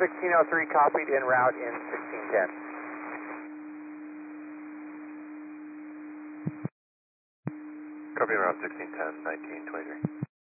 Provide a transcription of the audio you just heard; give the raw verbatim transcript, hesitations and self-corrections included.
sixteen oh three copied en route in sixteen ten. Copy en route sixteen ten, nineteen twenty-three.